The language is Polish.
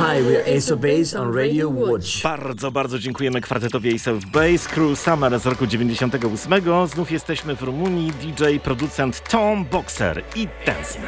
Hi, we're Ace of Base on Radio Łódź. Bardzo dziękujemy kwartetowi Ace of Base, Cruel Summer z roku 98. Znów jesteśmy w Rumunii. DJ, producent Tom Boxer i Dancing.